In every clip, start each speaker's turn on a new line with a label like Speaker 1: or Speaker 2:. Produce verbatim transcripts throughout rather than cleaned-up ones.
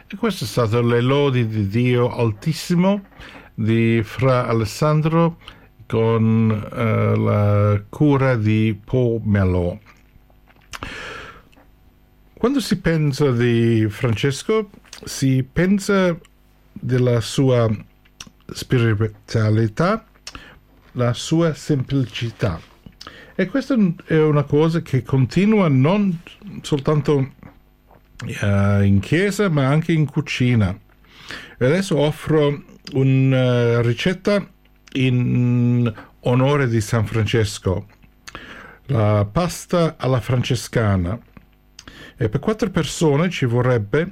Speaker 1: E questo è stato le lodi di Dio Altissimo di Fra Alessandro con uh, la cura di Paul Mello. Quando si pensa di Francesco, si pensa della sua spiritualità, la sua semplicità. E questa è una cosa che continua non soltanto uh, in chiesa, ma anche in cucina. E adesso offro una ricetta in onore di San Francesco, la pasta alla francescana. E per quattro persone ci vorrebbe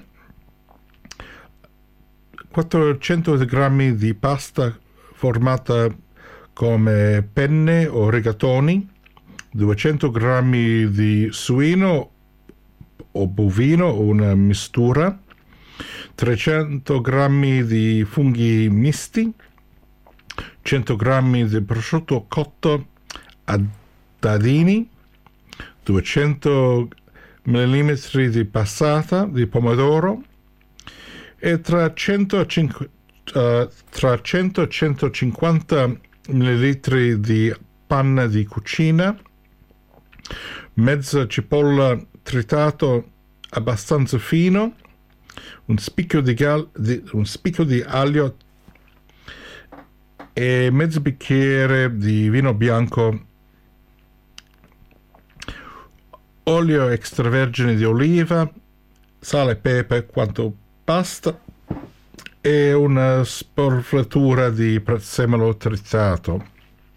Speaker 1: quattrocento grammi di pasta formata come penne o rigatoni, duecento grammi di suino o bovino, una mistura, trecento grammi di funghi misti, cento grammi di prosciutto cotto a dadini, duecento millimetri di passata di pomodoro e tra cento e centocinquanta millilitri di panna di cucina, mezza cipolla tritato abbastanza fino, un spicchio di, gal- di, un spicchio di aglio e mezzo bicchiere di vino bianco, olio extravergine di oliva, sale e pepe quanto basta e una spolveratura di prezzemolo tritato.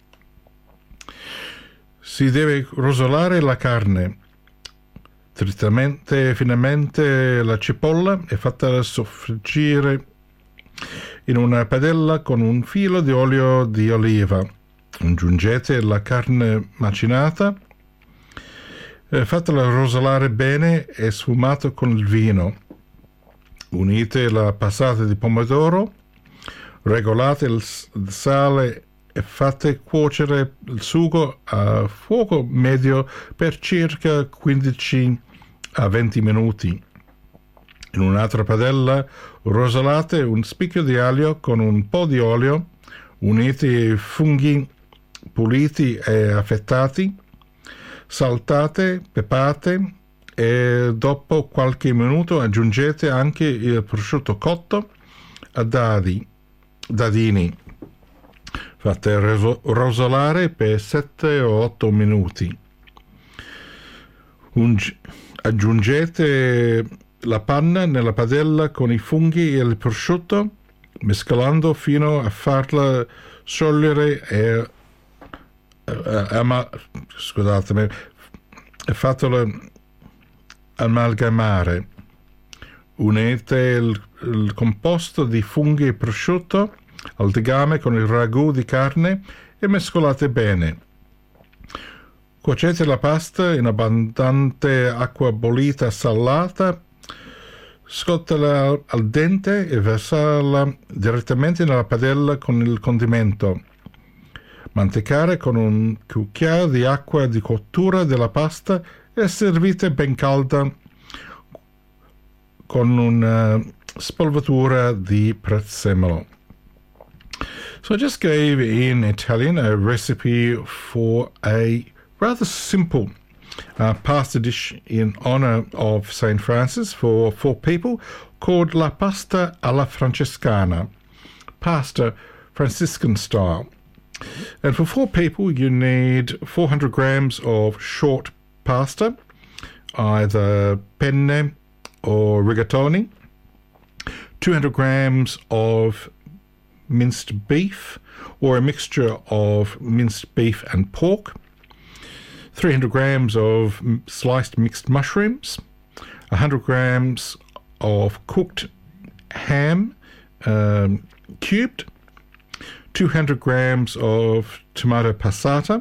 Speaker 1: Si deve rosolare la carne, tritamente finemente la cipolla e fatta soffriggere in una padella con un filo di olio di oliva. Aggiungete la carne macinata, eh, fatela rosolare bene e sfumato con il vino. Unite la passata di pomodoro, regolate il sale e fate cuocere il sugo a fuoco medio per circa quindici a venti minuti. In un'altra padella rosolate un spicchio di aglio con un po' di olio, unite i funghi puliti e affettati, saltate, pepate e dopo qualche minuto aggiungete anche il prosciutto cotto a dadi, dadini. Fate rosolare per sette o otto minuti. Ungi- aggiungete la panna nella padella con i funghi e il prosciutto, mescolando fino a farla sciogliere e eh, ama- scusatemi, e fatela amalgamare. Unite il, il composto di funghi e prosciutto al legame con il ragù di carne e mescolate bene. Cuocete la pasta in abbondante acqua bollita salata, scottala al dente e versarla direttamente nella padella con il condimento. Mantecare con un cucchiaio di acqua di cottura della pasta e servite ben calda con una spolveratura di prezzemolo. So I just gave in Italian a recipe for a rather simple uh, pasta dish in honor of Saint Francis for four people called La Pasta alla Francescana, pasta Franciscan style. And for four people you need four hundred grams of short pasta, either penne or rigatoni, two hundred grams of minced beef or a mixture of minced beef and pork, three hundred grams of sliced mixed mushrooms, one hundred grams of cooked ham um, cubed, two hundred grams of tomato passata,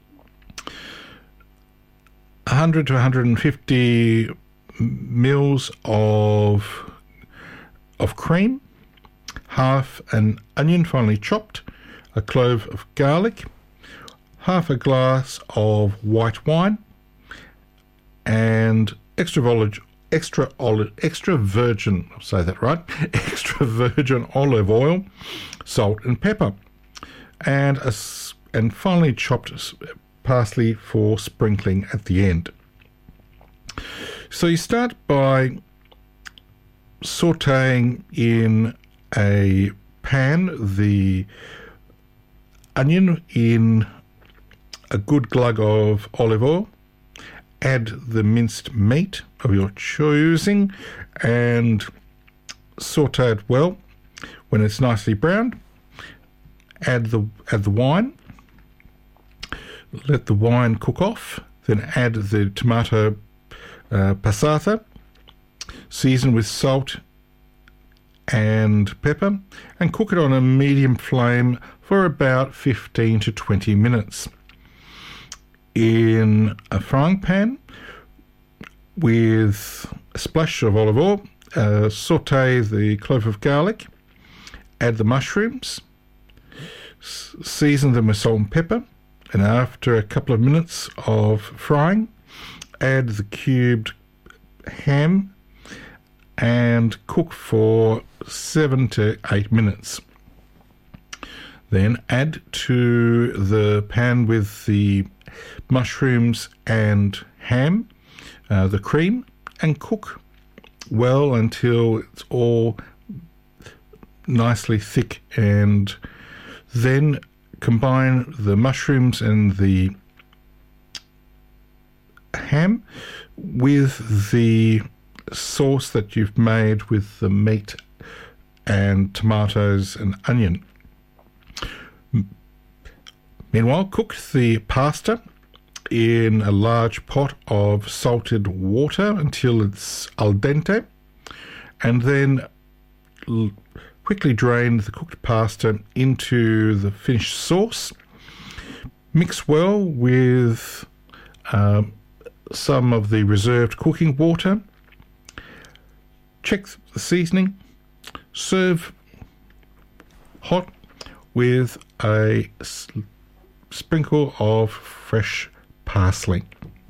Speaker 1: one hundred to one hundred fifty mils of of cream, half an onion finely chopped, a clove of garlic, half a glass of white wine, and extra extra olive, extra virgin, I'll say that right, extra virgin olive oil, salt and pepper, and a, and finely chopped parsley for sprinkling at the end. So you start by sautéing in a pan the onion in a good glug of olive oil. Add the minced meat of your choosing and saute it well. When it's nicely browned, add the add the wine. Let the wine cook off. Then add the tomato uh, passata. Season with salt and pepper, and cook it on a medium flame for about fifteen to twenty minutes. In a frying pan with a splash of olive oil, uh, saute the clove of garlic, add the mushrooms, s- season them with salt and pepper, and after a couple of minutes of frying, add the cubed ham and cook for seven to eight minutes. Then add to the pan with the mushrooms and ham, uh, the cream, and cook well until it's all nicely thick, and then combine the mushrooms and the ham with the sauce that you've made with the meat and tomatoes and onion. Meanwhile, cook the pasta in a large pot of salted water until it's al dente, and then l- quickly drain the cooked pasta into the finished sauce. Mix well with uh, some of the reserved cooking water. Check the seasoning. Serve hot with a s- sprinkle of fresh parsley.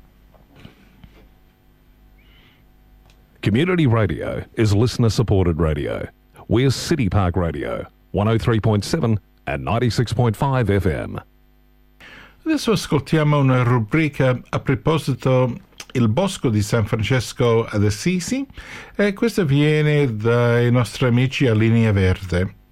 Speaker 2: Community radio is listener-supported radio. We're City Park Radio, one oh three point seven and ninety-six point five F M.
Speaker 1: Adesso ascoltiamo una rubrica a proposito il Bosco di San Francesco d'Assisi, e questa viene dai nostri amici a Linea Verde.